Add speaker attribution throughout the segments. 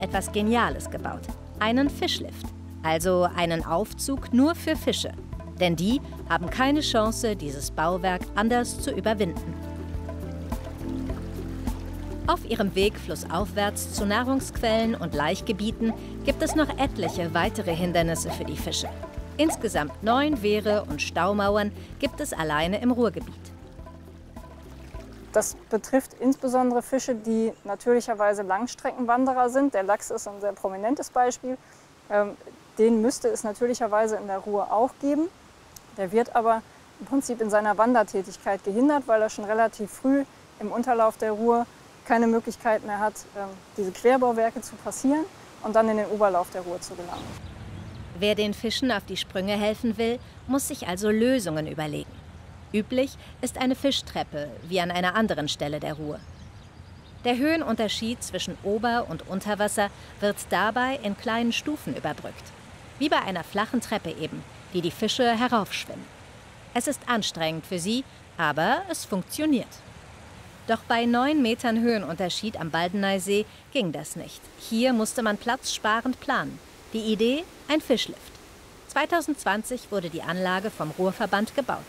Speaker 1: etwas Geniales gebaut. Einen Fischlift. Also einen Aufzug nur für Fische. Denn die haben keine Chance, dieses Bauwerk anders zu überwinden. Auf ihrem Weg flussaufwärts zu Nahrungsquellen und Laichgebieten gibt es noch etliche weitere Hindernisse für die Fische. Insgesamt 9 Wehre und Staumauern gibt es alleine im Ruhrgebiet.
Speaker 2: Das betrifft insbesondere Fische, die natürlicherweise Langstreckenwanderer sind. Der Lachs ist ein sehr prominentes Beispiel. Den müsste es natürlicherweise in der Ruhr auch geben. Der wird aber im Prinzip in seiner Wandertätigkeit gehindert, weil er schon relativ früh im Unterlauf der Ruhr keine Möglichkeit mehr hat, diese Querbauwerke zu passieren und dann in den Oberlauf der Ruhr zu gelangen.
Speaker 1: Wer den Fischen auf die Sprünge helfen will, muss sich also Lösungen überlegen. Üblich ist eine Fischtreppe, wie an einer anderen Stelle der Ruhr. Der Höhenunterschied zwischen Ober- und Unterwasser wird dabei in kleinen Stufen überbrückt. Wie bei einer flachen Treppe eben, die die Fische heraufschwimmen. Es ist anstrengend für sie, aber es funktioniert. Doch bei 9 Metern Höhenunterschied am Baldeneysee ging das nicht. Hier musste man platzsparend planen. Die Idee? Ein Fischlift. 2020 wurde die Anlage vom Ruhrverband gebaut.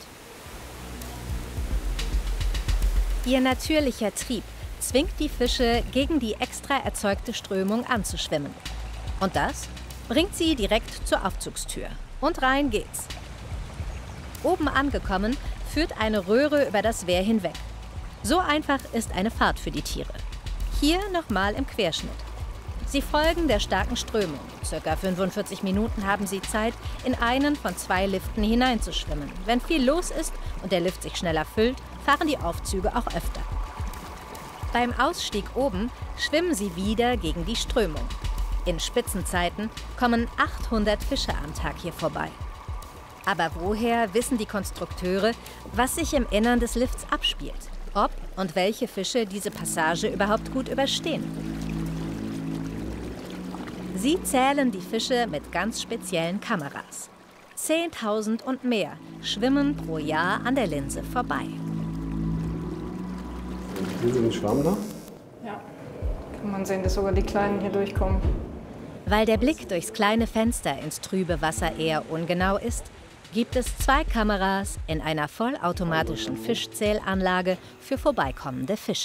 Speaker 1: Ihr natürlicher Trieb zwingt die Fische, gegen die extra erzeugte Strömung anzuschwimmen. Und das bringt sie direkt zur Aufzugstür. Und rein geht's. Oben angekommen, führt eine Röhre über das Wehr hinweg. So einfach ist eine Fahrt für die Tiere. Hier nochmal im Querschnitt. Sie folgen der starken Strömung. Circa 45 Minuten haben sie Zeit, in einen von 2 Liften hineinzuschwimmen. Wenn viel los ist und der Lift sich schneller füllt, fahren die Aufzüge auch öfter. Beim Ausstieg oben schwimmen sie wieder gegen die Strömung. In Spitzenzeiten kommen 800 Fische am Tag hier vorbei. Aber woher wissen die Konstrukteure, was sich im Innern des Lifts abspielt? Ob und welche Fische diese Passage überhaupt gut überstehen? Sie zählen die Fische mit ganz speziellen Kameras. 10.000 und mehr schwimmen pro Jahr an der Linse vorbei.
Speaker 3: Sehen Sie den Schwamm da?
Speaker 2: Ja, kann man sehen, dass sogar die Kleinen hier durchkommen.
Speaker 1: Weil der Blick durchs kleine Fenster ins trübe Wasser eher ungenau ist, gibt es 2 Kameras in einer vollautomatischen Fischzählanlage für vorbeikommende Fische.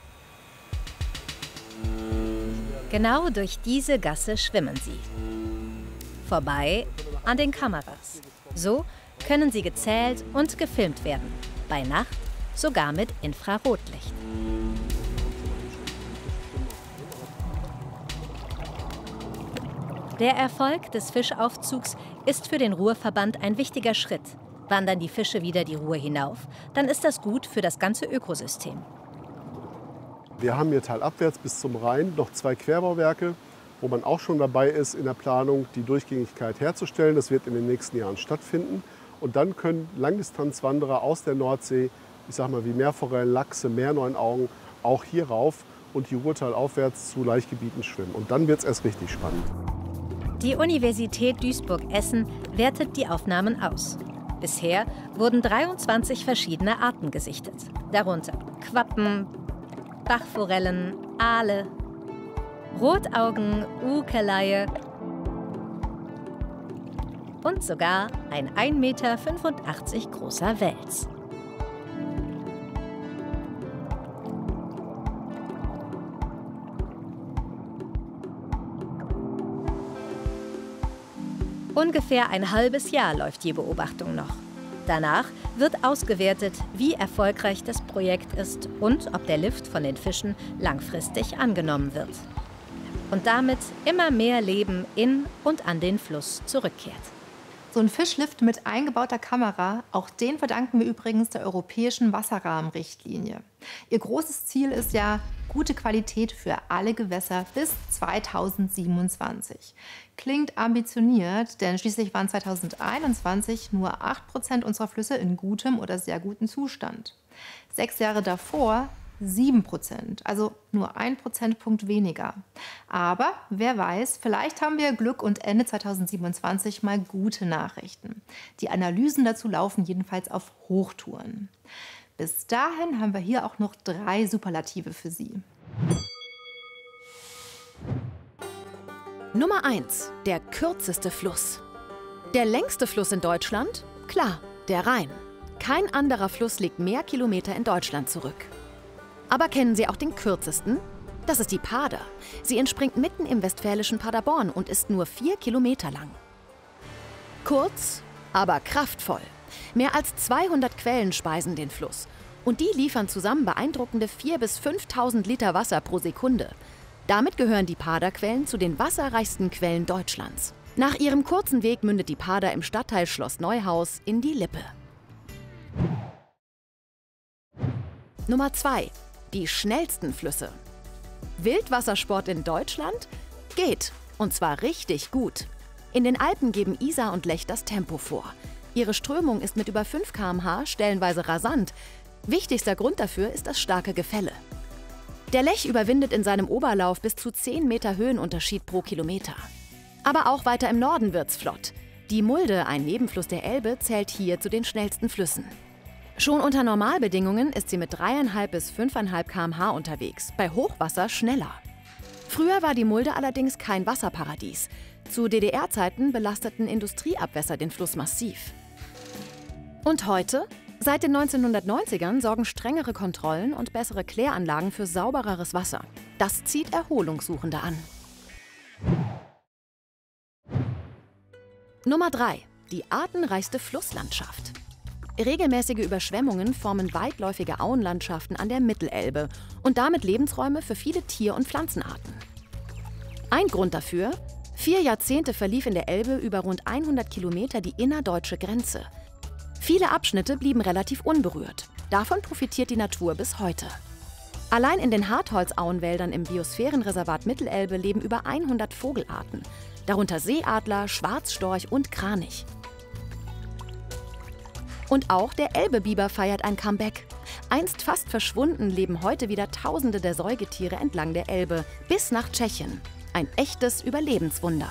Speaker 1: Genau durch diese Gasse schwimmen sie. Vorbei an den Kameras. So können sie gezählt und gefilmt werden. Bei Nacht sogar mit Infrarotlicht. Der Erfolg des Fischaufzugs ist für den Ruhrverband ein wichtiger Schritt. Wandern die Fische wieder die Ruhr hinauf, dann ist das gut für das ganze Ökosystem.
Speaker 3: Wir haben hier talabwärts bis zum Rhein noch 2 Querbauwerke, wo man auch schon dabei ist, in der Planung die Durchgängigkeit herzustellen. Das wird in den nächsten Jahren stattfinden. Und dann können Langdistanzwanderer aus der Nordsee, ich sag mal wie Meerforellen, Lachse, Meerneunaugen, auch hier rauf und die Ruhr talaufwärts zu Laichgebieten schwimmen. Und dann wird es erst richtig spannend.
Speaker 1: Die Universität Duisburg-Essen wertet die Aufnahmen aus. Bisher wurden 23 verschiedene Arten gesichtet. Darunter Quappen, Bachforellen, Aale, Rotaugen, Ukeleie und sogar ein 1,85 Meter großer Wels. Ungefähr ein halbes Jahr läuft die Beobachtung noch. Danach wird ausgewertet, wie erfolgreich das Projekt ist und ob der Lift von den Fischen langfristig angenommen wird. Und damit immer mehr Leben in und an den Fluss zurückkehrt.
Speaker 4: So ein Fischlift mit eingebauter Kamera, auch den verdanken wir übrigens der europäischen Wasserrahmenrichtlinie. Ihr großes Ziel ist ja gute Qualität für alle Gewässer bis 2027. Klingt ambitioniert, denn schließlich waren 2021 nur 8% unserer Flüsse in gutem oder sehr gutem Zustand. 6 Jahre davor 7%, also nur 1 Prozentpunkt weniger. Aber wer weiß, vielleicht haben wir Glück und Ende 2027 mal gute Nachrichten. Die Analysen dazu laufen jedenfalls auf Hochtouren. Bis dahin haben wir hier auch noch 3 Superlative für Sie.
Speaker 5: Nummer 1, der kürzeste Fluss. Der längste Fluss in Deutschland? Klar, der Rhein. Kein anderer Fluss legt mehr Kilometer in Deutschland zurück. Aber kennen Sie auch den kürzesten? Das ist die Pader. Sie entspringt mitten im westfälischen Paderborn und ist nur 4 Kilometer lang. Kurz, aber kraftvoll. Mehr als 200 Quellen speisen den Fluss. Und die liefern zusammen beeindruckende 4.000 bis 5.000 Liter Wasser pro Sekunde. Damit gehören die Paderquellen zu den wasserreichsten Quellen Deutschlands. Nach ihrem kurzen Weg mündet die Pader im Stadtteil Schloss Neuhaus in die Lippe. Nummer 2. Die schnellsten Flüsse. Wildwassersport in Deutschland? Geht. Und zwar richtig gut. In den Alpen geben Isar und Lech das Tempo vor. Ihre Strömung ist mit über 5 km/h stellenweise rasant. Wichtigster Grund dafür ist das starke Gefälle. Der Lech überwindet in seinem Oberlauf bis zu 10 Meter Höhenunterschied pro Kilometer. Aber auch weiter im Norden wird's flott. Die Mulde, ein Nebenfluss der Elbe, zählt hier zu den schnellsten Flüssen. Schon unter Normalbedingungen ist sie mit 3,5 bis 5,5 km/h unterwegs, bei Hochwasser schneller. Früher war die Mulde allerdings kein Wasserparadies. Zu DDR-Zeiten belasteten Industrieabwässer den Fluss massiv. Und heute? Seit den 1990ern sorgen strengere Kontrollen und bessere Kläranlagen für saubereres Wasser. Das zieht Erholungssuchende an. Nummer 3. Die artenreichste Flusslandschaft. Regelmäßige Überschwemmungen formen weitläufige Auenlandschaften an der Mittelelbe und damit Lebensräume für viele Tier- und Pflanzenarten. Ein Grund dafür: 4 Jahrzehnte verlief in der Elbe über rund 100 Kilometer die innerdeutsche Grenze. Viele Abschnitte blieben relativ unberührt. Davon profitiert die Natur bis heute. Allein in den Hartholzauenwäldern im Biosphärenreservat Mittelelbe leben über 100 Vogelarten, darunter Seeadler, Schwarzstorch und Kranich. Und auch der Elbebiber feiert ein Comeback. Einst fast verschwunden, leben heute wieder Tausende der Säugetiere entlang der Elbe, bis nach Tschechien. Ein echtes Überlebenswunder.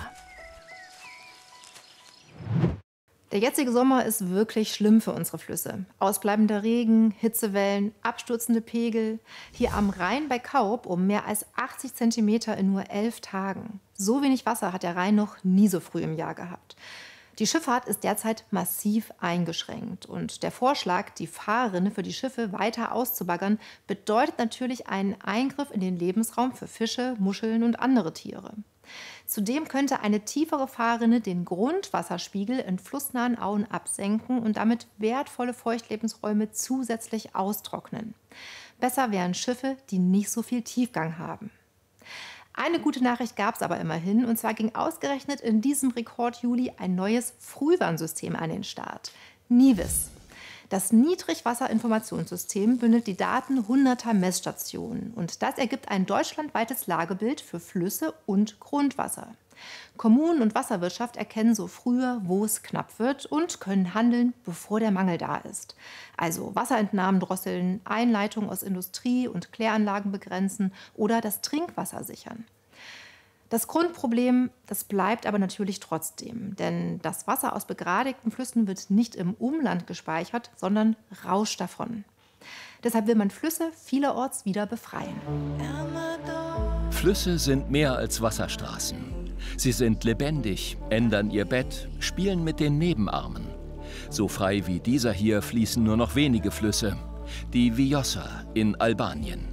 Speaker 4: Der jetzige Sommer ist wirklich schlimm für unsere Flüsse. Ausbleibender Regen, Hitzewellen, abstürzende Pegel. Hier am Rhein bei Kaub um mehr als 80 cm in nur 11 Tagen. So wenig Wasser hat der Rhein noch nie so früh im Jahr gehabt. Die Schifffahrt ist derzeit massiv eingeschränkt. Und der Vorschlag, die Fahrrinne für die Schiffe weiter auszubaggern, bedeutet natürlich einen Eingriff in den Lebensraum für Fische, Muscheln und andere Tiere. Zudem könnte eine tiefere Fahrrinne den Grundwasserspiegel in flussnahen Auen absenken und damit wertvolle Feuchtlebensräume zusätzlich austrocknen. Besser wären Schiffe, die nicht so viel Tiefgang haben. Eine gute Nachricht gab es aber immerhin, und zwar ging ausgerechnet in diesem Rekord-Juli ein neues Frühwarnsystem an den Start. NIWIS. Das Niedrigwasserinformationssystem bündelt die Daten hunderter Messstationen und das ergibt ein deutschlandweites Lagebild für Flüsse und Grundwasser. Kommunen und Wasserwirtschaft erkennen so früher, wo es knapp wird und können handeln, bevor der Mangel da ist. Also Wasserentnahmen drosseln, Einleitungen aus Industrie und Kläranlagen begrenzen oder das Trinkwasser sichern. Das Grundproblem, das bleibt aber natürlich trotzdem, denn das Wasser aus begradigten Flüssen wird nicht im Umland gespeichert, sondern rauscht davon. Deshalb will man Flüsse vielerorts wieder befreien.
Speaker 6: Flüsse sind mehr als Wasserstraßen. Sie sind lebendig, ändern ihr Bett, spielen mit den Nebenarmen. So frei wie dieser hier fließen nur noch wenige Flüsse. Die Vjosa in Albanien.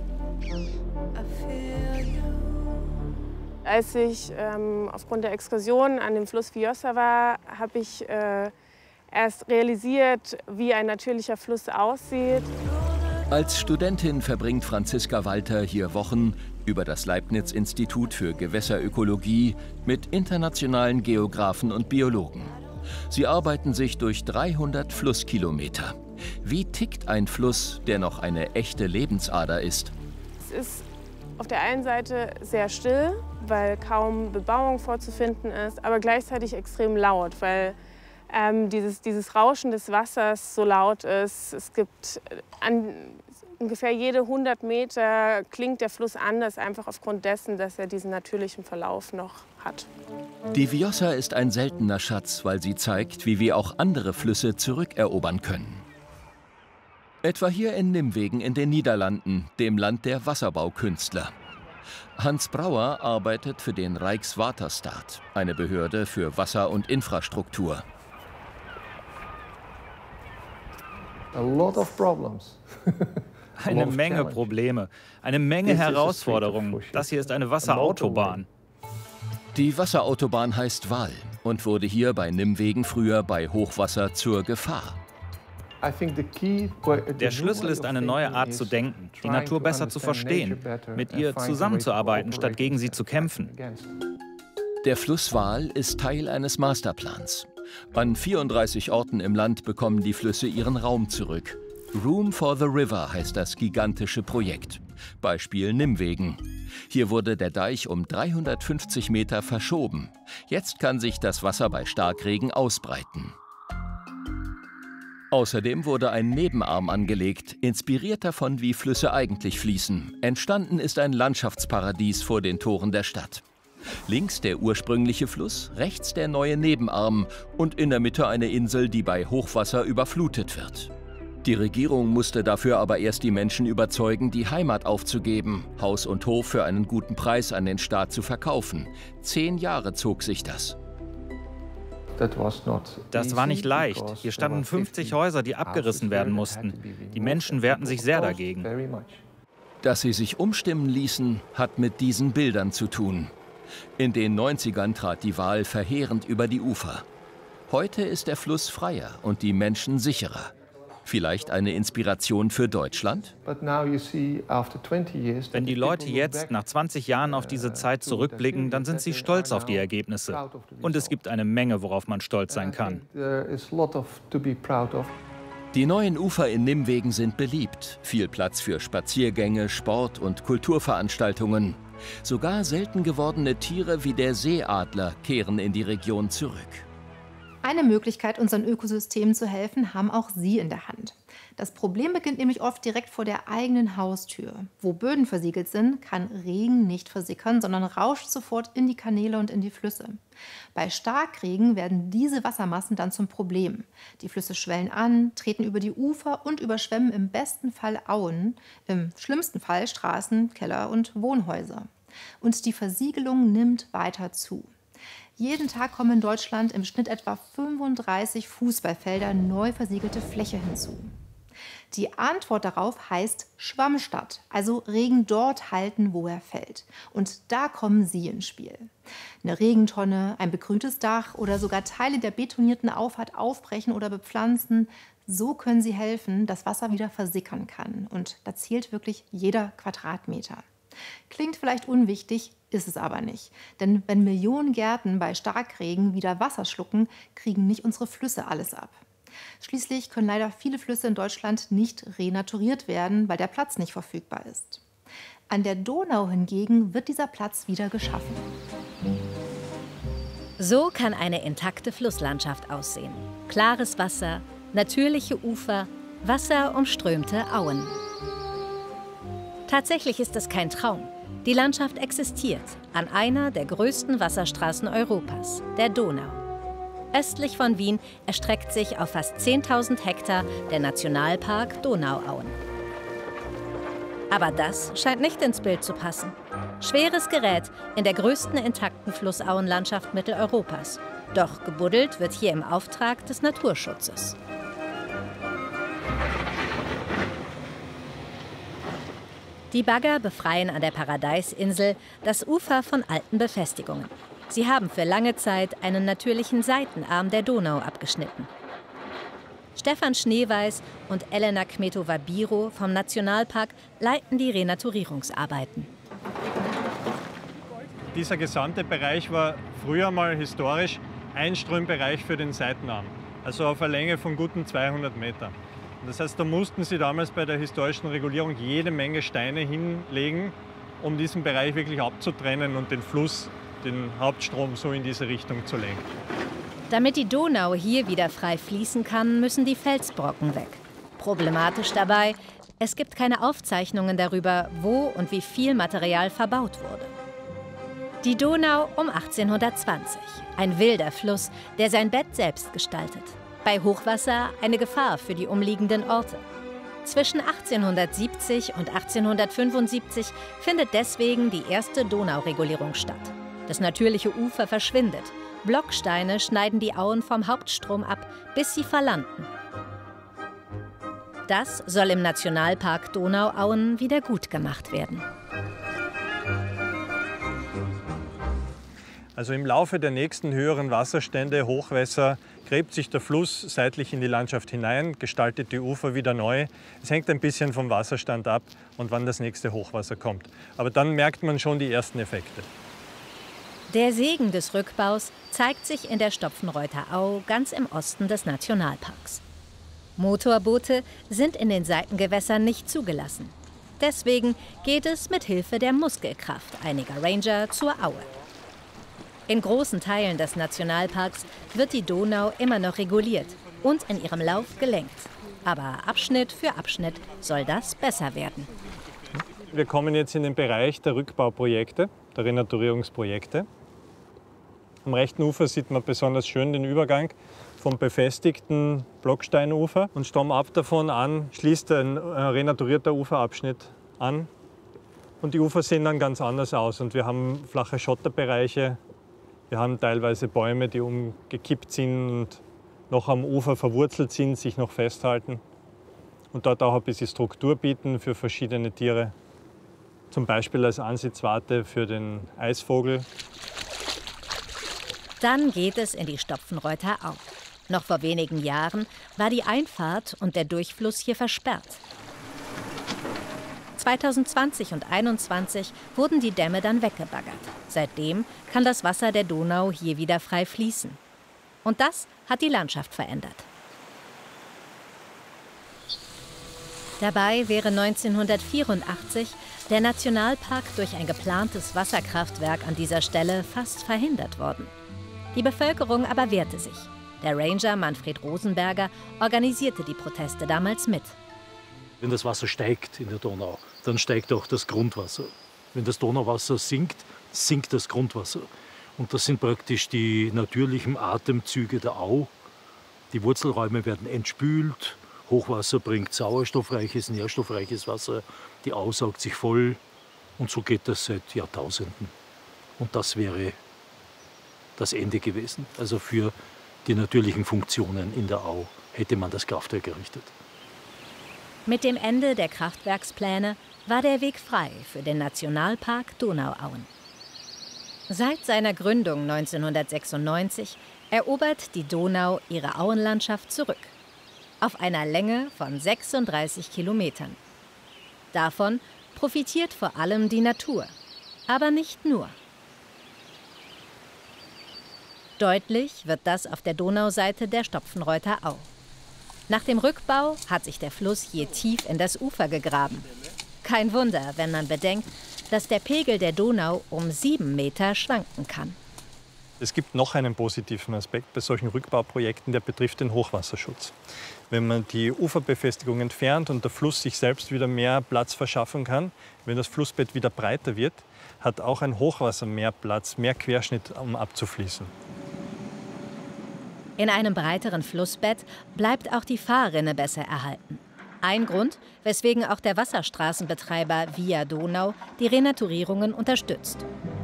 Speaker 7: Als ich aufgrund der Exkursion an dem Fluss Vjosa war, habe ich erst realisiert, wie ein natürlicher Fluss aussieht.
Speaker 6: Als Studentin verbringt Franziska Walter hier Wochen über das Leibniz-Institut für Gewässerökologie mit internationalen Geographen und Biologen. Sie arbeiten sich durch 300 Flusskilometer. Wie tickt ein Fluss, der noch eine echte Lebensader ist?
Speaker 7: Es ist auf der einen Seite sehr still, weil kaum Bebauung vorzufinden ist, aber gleichzeitig extrem laut, weil dieses Rauschen des Wassers so laut ist. Es gibt ungefähr jede 100 Meter klingt der Fluss anders, einfach aufgrund dessen, dass er diesen natürlichen Verlauf noch hat.
Speaker 6: Die Vjosa ist ein seltener Schatz, weil sie zeigt, wie wir auch andere Flüsse zurückerobern können. Etwa hier in Nimwegen in den Niederlanden, dem Land der Wasserbaukünstler. Hans Brauer arbeitet für den Rijkswaterstaat, eine Behörde für Wasser und Infrastruktur.
Speaker 8: Eine Menge Probleme, eine Menge Herausforderungen. Das hier ist eine Wasserautobahn.
Speaker 6: Die Wasserautobahn heißt Waal und wurde hier bei Nimwegen früher bei Hochwasser zur Gefahr.
Speaker 8: Der Schlüssel ist eine neue Art zu denken, die Natur besser zu verstehen, mit ihr zusammenzuarbeiten, statt gegen sie zu kämpfen.
Speaker 6: Der Fluss Waal ist Teil eines Masterplans. An 34 Orten im Land bekommen die Flüsse ihren Raum zurück. Room for the River heißt das gigantische Projekt. Beispiel Nimwegen. Hier wurde der Deich um 350 Meter verschoben. Jetzt kann sich das Wasser bei Starkregen ausbreiten. Außerdem wurde ein Nebenarm angelegt, inspiriert davon, wie Flüsse eigentlich fließen. Entstanden ist ein Landschaftsparadies vor den Toren der Stadt. Links der ursprüngliche Fluss, rechts der neue Nebenarm und in der Mitte eine Insel, die bei Hochwasser überflutet wird. Die Regierung musste dafür aber erst die Menschen überzeugen, die Heimat aufzugeben, Haus und Hof für einen guten Preis an den Staat zu verkaufen. 10 Jahre zog sich das.
Speaker 8: Das war nicht leicht. Hier standen 50 Häuser, die abgerissen werden mussten. Die Menschen wehrten sich sehr dagegen.
Speaker 6: Dass sie sich umstimmen ließen, hat mit diesen Bildern zu tun. In den 90ern trat die Waal verheerend über die Ufer. Heute ist der Fluss freier und die Menschen sicherer. Vielleicht eine Inspiration für Deutschland?
Speaker 8: Wenn die Leute jetzt nach 20 Jahren auf diese Zeit zurückblicken, dann sind sie stolz auf die Ergebnisse. Und es gibt eine Menge, worauf man stolz sein kann.
Speaker 6: Die neuen Ufer in Nimwegen sind beliebt. Viel Platz für Spaziergänge, Sport- und Kulturveranstaltungen. Sogar selten gewordene Tiere wie der Seeadler kehren in die Region zurück.
Speaker 4: Eine Möglichkeit, unseren Ökosystemen zu helfen, haben auch Sie in der Hand. Das Problem beginnt nämlich oft direkt vor der eigenen Haustür. Wo Böden versiegelt sind, kann Regen nicht versickern, sondern rauscht sofort in die Kanäle und in die Flüsse. Bei Starkregen werden diese Wassermassen dann zum Problem. Die Flüsse schwellen an, treten über die Ufer und überschwemmen im besten Fall Auen, im schlimmsten Fall Straßen, Keller und Wohnhäuser. Und die Versiegelung nimmt weiter zu. Jeden Tag kommen in Deutschland im Schnitt etwa 35 Fußballfelder neu versiegelte Fläche hinzu. Die Antwort darauf heißt Schwammstadt, also Regen dort halten, wo er fällt. Und da kommen Sie ins Spiel. Eine Regentonne, ein begrüntes Dach oder sogar Teile der betonierten Auffahrt aufbrechen oder bepflanzen. So können Sie helfen, dass Wasser wieder versickern kann. Und da zählt wirklich jeder Quadratmeter. Klingt vielleicht unwichtig, ist es aber nicht. Denn wenn Millionen Gärten bei Starkregen wieder Wasser schlucken, kriegen nicht unsere Flüsse alles ab. Schließlich können leider viele Flüsse in Deutschland nicht renaturiert werden, weil der Platz nicht verfügbar ist. An der Donau hingegen wird dieser Platz wieder geschaffen.
Speaker 1: So kann eine intakte Flusslandschaft aussehen. Klares Wasser, natürliche Ufer, wasserumströmte Auen. Tatsächlich ist es kein Traum. Die Landschaft existiert an einer der größten Wasserstraßen Europas, der Donau. Östlich von Wien erstreckt sich auf fast 10.000 Hektar der Nationalpark Donauauen. Aber das scheint nicht ins Bild zu passen. Schweres Gerät in der größten intakten Flussauenlandschaft Mitteleuropas. Doch gebuddelt wird hier im Auftrag des Naturschutzes. Die Bagger befreien an der Paradeisinsel das Ufer von alten Befestigungen. Sie haben für lange Zeit einen natürlichen Seitenarm der Donau abgeschnitten. Stefan Schneeweiß und Elena Kmetova-Biro vom Nationalpark leiten die Renaturierungsarbeiten.
Speaker 9: Dieser gesamte Bereich war früher mal historisch Einströmbereich für den Seitenarm, also auf einer Länge von guten 200 Meter. Das heißt, da mussten sie damals bei der historischen Regulierung jede Menge Steine hinlegen, um diesen Bereich wirklich abzutrennen und den Fluss, den Hauptstrom so in diese Richtung zu lenken.
Speaker 1: Damit die Donau hier wieder frei fließen kann, müssen die Felsbrocken weg. Problematisch dabei, es gibt keine Aufzeichnungen darüber, wo und wie viel Material verbaut wurde. Die Donau um 1820, ein wilder Fluss, der sein Bett selbst gestaltet. Bei Hochwasser eine Gefahr für die umliegenden Orte. Zwischen 1870 und 1875 findet deswegen die erste Donauregulierung statt. Das natürliche Ufer verschwindet. Blocksteine schneiden die Auen vom Hauptstrom ab, bis sie verlanden. Das soll im Nationalpark Donauauen wieder gut gemacht werden.
Speaker 9: Also im Laufe der nächsten höheren Wasserstände, Hochwässer, gräbt sich der Fluss seitlich in die Landschaft hinein, gestaltet die Ufer wieder neu. Es hängt ein bisschen vom Wasserstand ab und wann das nächste Hochwasser kommt. Aber dann merkt man schon die ersten Effekte.
Speaker 1: Der Segen des Rückbaus zeigt sich in der Stopfenreuther Au ganz im Osten des Nationalparks. Motorboote sind in den Seitengewässern nicht zugelassen. Deswegen geht es mit Hilfe der Muskelkraft einiger Ranger zur Aue. In großen Teilen des Nationalparks wird die Donau immer noch reguliert und in ihrem Lauf gelenkt. Aber Abschnitt für Abschnitt soll das besser werden.
Speaker 9: Wir kommen jetzt in den Bereich der Rückbauprojekte, der Renaturierungsprojekte. Am rechten Ufer sieht man besonders schön den Übergang vom befestigten Blocksteinufer und stammab davon an schließt ein renaturierter Uferabschnitt an. Und die Ufer sehen dann ganz anders aus und wir haben flache Schotterbereiche. Wir haben teilweise Bäume, die umgekippt sind und noch am Ufer verwurzelt sind, sich noch festhalten und dort auch ein bisschen Struktur bieten für verschiedene Tiere. Zum Beispiel als Ansitzwarte für den Eisvogel.
Speaker 1: Dann geht es in die Stopfenreuther Au. Noch vor wenigen Jahren war die Einfahrt und der Durchfluss hier versperrt. 2020 und 2021 wurden die Dämme dann weggebaggert. Seitdem kann das Wasser der Donau hier wieder frei fließen. Und das hat die Landschaft verändert. Dabei wäre 1984 der Nationalpark durch ein geplantes Wasserkraftwerk an dieser Stelle fast verhindert worden. Die Bevölkerung aber wehrte sich. Der Ranger Manfred Rosenberger organisierte die Proteste damals mit.
Speaker 10: Wenn das Wasser steigt in der Donau, dann steigt auch das Grundwasser. Wenn das Donauwasser sinkt, sinkt das Grundwasser. Und das sind praktisch die natürlichen Atemzüge der Au. Die Wurzelräume werden entspült, Hochwasser bringt sauerstoffreiches, nährstoffreiches Wasser, die Au saugt sich voll und so geht das seit Jahrtausenden. Und das wäre das Ende gewesen. Also für die natürlichen Funktionen in der Au hätte man das Kraftwerk errichtet.
Speaker 1: Mit dem Ende der Kraftwerkspläne war der Weg frei für den Nationalpark Donauauen. Seit seiner Gründung 1996 erobert die Donau ihre Auenlandschaft zurück. Auf einer Länge von 36 Kilometern. Davon profitiert vor allem die Natur, aber nicht nur. Deutlich wird das auf der Donauseite der Stopfenreuther Au. Nach dem Rückbau hat sich der Fluss hier tief in das Ufer gegraben. Kein Wunder, wenn man bedenkt, dass der Pegel der Donau um 7 Meter schwanken kann.
Speaker 9: Es gibt noch einen positiven Aspekt bei solchen Rückbauprojekten, der betrifft den Hochwasserschutz. Wenn man die Uferbefestigung entfernt und der Fluss sich selbst wieder mehr Platz verschaffen kann, wenn das Flussbett wieder breiter wird, hat auch ein Hochwasser mehr Platz, mehr Querschnitt, um abzufließen.
Speaker 1: In einem breiteren Flussbett bleibt auch die Fahrrinne besser erhalten. Ein Grund, weswegen auch der Wasserstraßenbetreiber Via Donau die Renaturierungen unterstützt.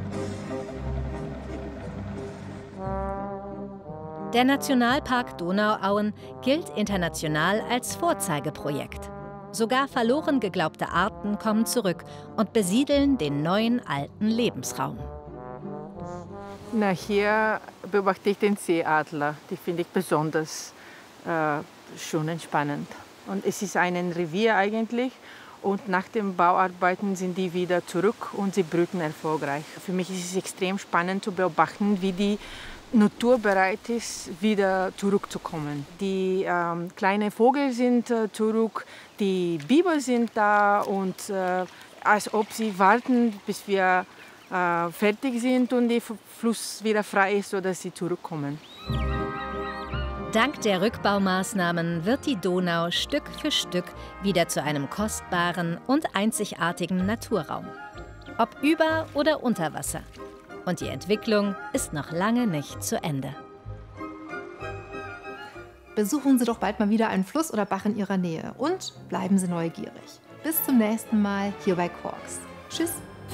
Speaker 1: Der Nationalpark Donauauen gilt international als Vorzeigeprojekt. Sogar verloren geglaubte Arten kommen zurück und besiedeln den neuen alten Lebensraum.
Speaker 11: Na, hier beobachte ich den Seeadler. Die finde ich besonders schön entspannend. Und es ist ein Revier eigentlich. Und nach den Bauarbeiten sind die wieder zurück und sie brüten erfolgreich. Für mich ist es extrem spannend zu beobachten, wie die Natur bereit ist, wieder zurückzukommen. Die kleinen Vögel sind zurück, die Biber sind da und als ob sie warten, bis wir fertig sind und der Fluss wieder frei ist, sodass sie zurückkommen.
Speaker 1: Dank der Rückbaumaßnahmen wird die Donau Stück für Stück wieder zu einem kostbaren und einzigartigen Naturraum. Ob über oder unter Wasser. Und die Entwicklung ist noch lange nicht zu Ende.
Speaker 4: besuchen Sie doch bald mal wieder einen Fluss oder Bach in Ihrer Nähe und bleiben Sie neugierig. Bis zum nächsten Mal hier bei Quarks. Tschüss!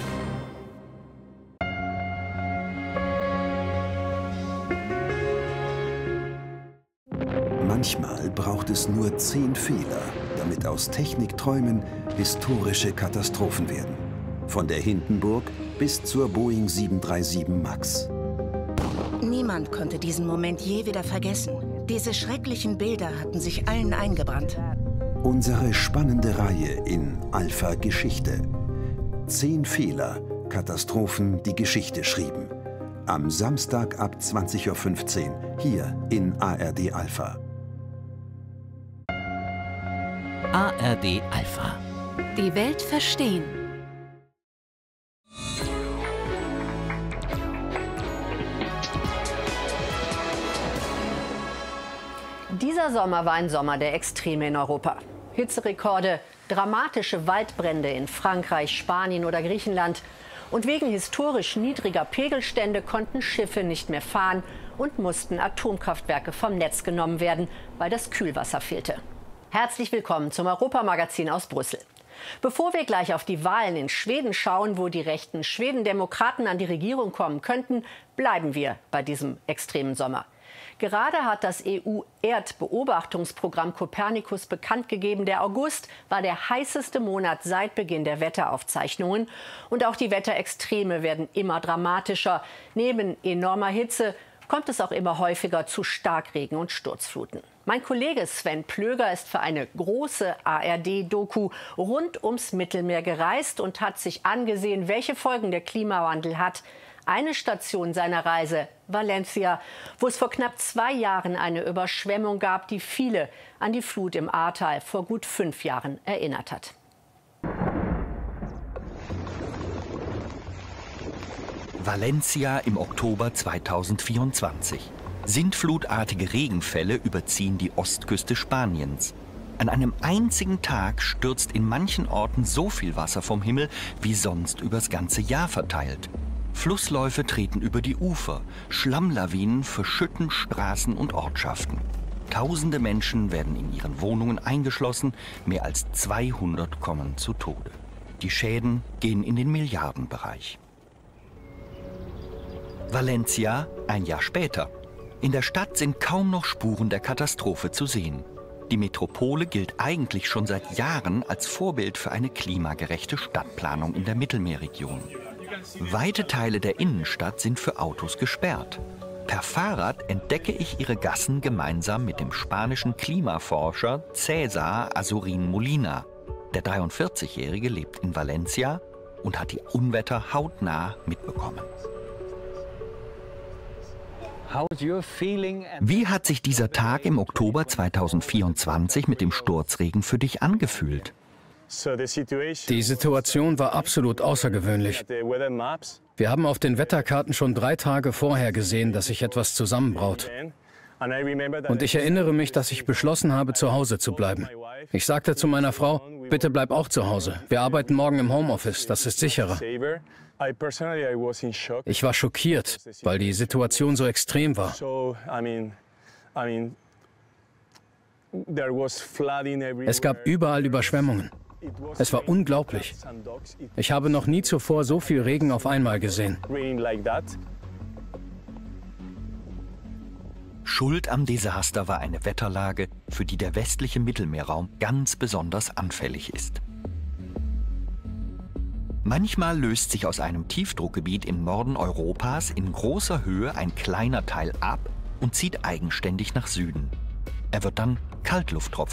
Speaker 12: Manchmal braucht es nur 10 Fehler, damit aus Technikträumen historische Katastrophen werden. Von der Hindenburg bis zur Boeing 737 MAX.
Speaker 13: Niemand konnte diesen Moment je wieder vergessen. Diese schrecklichen Bilder hatten sich allen eingebrannt.
Speaker 12: Unsere spannende Reihe in Alpha Geschichte. 10 Fehler, Katastrophen, die Geschichte schrieben. Am Samstag ab 20:15 Uhr hier in ARD Alpha.
Speaker 14: ARD Alpha.
Speaker 13: Die Welt verstehen.
Speaker 15: Dieser Sommer war ein Sommer der Extreme in Europa. Hitzerekorde, dramatische Waldbrände in Frankreich, Spanien oder Griechenland. Und wegen historisch niedriger Pegelstände konnten Schiffe nicht mehr fahren und mussten Atomkraftwerke vom Netz genommen werden, weil das Kühlwasser fehlte. Herzlich willkommen zum Europamagazin aus Brüssel. Bevor wir gleich auf die Wahlen in Schweden schauen, wo die rechten Schwedendemokraten an die Regierung kommen könnten, bleiben wir bei diesem extremen Sommer. Gerade hat das EU-Erdbeobachtungsprogramm Copernicus bekannt gegeben, der August war der heißeste Monat seit Beginn der Wetteraufzeichnungen. Und auch die Wetterextreme werden immer dramatischer. Neben enormer Hitze kommt es auch immer häufiger zu Starkregen und Sturzfluten. Mein Kollege Sven Plöger ist für eine große ARD-Doku rund ums Mittelmeer gereist und hat sich angesehen, welche Folgen der Klimawandel hat. Eine Station seiner Reise, Valencia, wo es vor knapp 2 Jahren eine Überschwemmung gab, die viele an die Flut im Ahrtal vor gut 5 Jahren erinnert hat.
Speaker 14: Valencia im Oktober 2024. Sintflutartige Regenfälle überziehen die Ostküste Spaniens. An einem einzigen Tag stürzt in manchen Orten so viel Wasser vom Himmel wie sonst übers ganze Jahr verteilt. Flussläufe treten über die Ufer, Schlammlawinen verschütten Straßen und Ortschaften. Tausende Menschen werden in ihren Wohnungen eingeschlossen, mehr als 200 kommen zu Tode. Die Schäden gehen in den Milliardenbereich. Valencia, ein Jahr später. In der Stadt sind kaum noch Spuren der Katastrophe zu sehen. Die Metropole gilt eigentlich schon seit Jahren als Vorbild für eine klimagerechte Stadtplanung in der Mittelmeerregion. Weite Teile der Innenstadt sind für Autos gesperrt. Per Fahrrad entdecke ich ihre Gassen gemeinsam mit dem spanischen Klimaforscher César Azurín Molina. Der 43-Jährige lebt in Valencia und hat die Unwetter hautnah mitbekommen. Wie hat sich dieser Tag im Oktober 2024 mit dem Sturzregen für dich angefühlt?
Speaker 16: Die Situation war absolut außergewöhnlich. Wir haben auf den Wetterkarten schon 3 Tage vorher gesehen, dass sich etwas zusammenbraut. Und ich erinnere mich, dass ich beschlossen habe, zu Hause zu bleiben. Ich sagte zu meiner Frau, bitte bleib auch zu Hause. Wir arbeiten morgen im Homeoffice, das ist sicherer. Ich war schockiert, weil die Situation so extrem war. Es gab überall Überschwemmungen. Es war unglaublich. Ich habe noch nie zuvor so viel Regen auf einmal gesehen.
Speaker 14: Schuld am Desaster war eine Wetterlage, für die der westliche Mittelmeerraum ganz besonders anfällig ist. Manchmal löst sich aus einem Tiefdruckgebiet im Norden Europas in großer Höhe ein kleiner Teil ab und zieht eigenständig nach Süden. Er wird dann Kaltlufttropfen